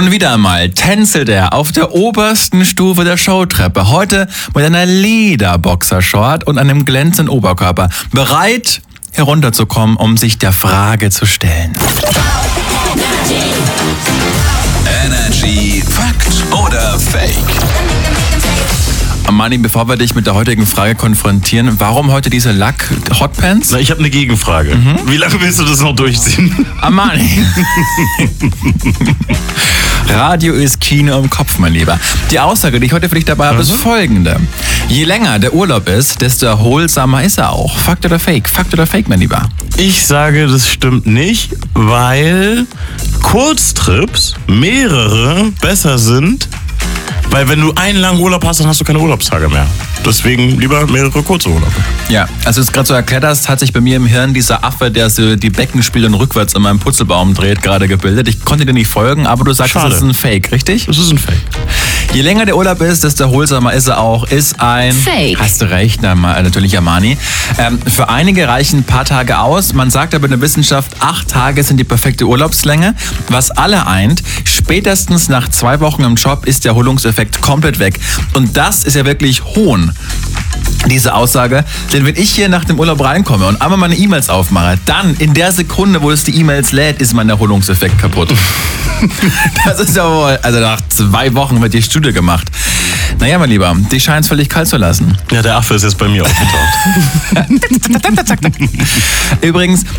Und wieder einmal tänzelt er auf der obersten Stufe der Showtreppe. Heute mit einer Lederboxershort und einem glänzenden Oberkörper. Bereit, herunterzukommen, um sich der Frage zu stellen. Energy Fakt oder Fake? Mani, bevor wir dich mit der heutigen Frage konfrontieren, warum heute diese Lack-Hotpants? Na, ich habe eine Gegenfrage. Wie lange willst du das noch durchziehen? Mani. Radio ist Kino im Kopf, mein Lieber. Die Aussage, die ich heute für dich dabei habe, ist folgende. Je länger der Urlaub ist, desto erholsamer ist er auch. Fakt oder Fake? Fakt oder Fake, mein Lieber? Ich sage, das stimmt nicht, weil Kurztrips, mehrere, besser sind. Weil wenn du einen langen Urlaub hast, dann hast du keine Urlaubstage mehr. Deswegen lieber mehrere kurze Urlaube. Ja, als du es gerade so erklärt hast, hat sich bei mir im Hirn dieser Affe, der so die Beckenspieler rückwärts in meinem Putzelbaum dreht, gerade gebildet. Ich konnte dir nicht folgen, aber du sagst, Schade. das ist ein Fake, richtig? Das ist ein Fake. Je länger der Urlaub ist, desto erholsamer ist er auch. Ist ein... Fake. Hast du recht, natürlich, Amani. Für einige reichen ein paar Tage aus. Man sagt aber in der Wissenschaft, 8 Tage sind die perfekte Urlaubslänge. Was alle eint, spätestens nach 2 Wochen im Job ist der Erholungseffekt komplett weg. Und das ist ja wirklich Hohn, diese Aussage. Denn wenn ich hier nach dem Urlaub reinkomme und einmal meine E-Mails aufmache, dann in der Sekunde, wo es die E-Mails lädt, ist mein Erholungseffekt kaputt. Das ist ja wohl, also nach 2 Wochen wird die Studie gemacht. Naja, mein Lieber, dich scheint es völlig kalt zu lassen. Ja, der Affe ist jetzt bei mir aufgetaucht. Übrigens,